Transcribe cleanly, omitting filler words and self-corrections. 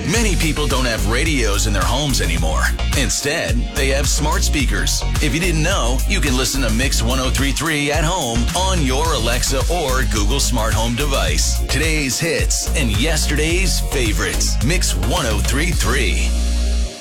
Many people don't have radios in their homes anymore. Instead, they have smart speakers. If you didn't know, you can listen to Mix 103.3 at home on your Alexa or Google smart home device. Today's hits and yesterday's favorites. Mix 103.3.